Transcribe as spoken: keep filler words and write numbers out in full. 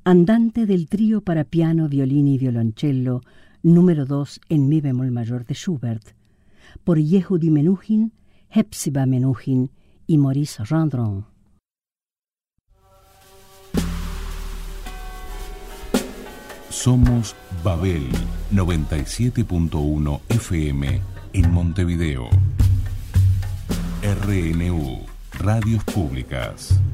Andante del trío para piano, violín y violoncello, número dos en mi bemol mayor de Schubert, por Yehudi Menuhin, Hepzibah Menuhin y Maurice Gendron. Somos Babel noventa y siete punto uno F M en Montevideo. R N U, Radios Públicas.